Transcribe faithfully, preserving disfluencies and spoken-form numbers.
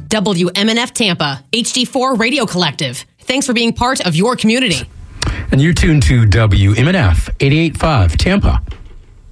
W M N F Tampa, H D four Radio Collective. Thanks for being part of your community. And you're tuned to W M N F eighty-eight point five Tampa.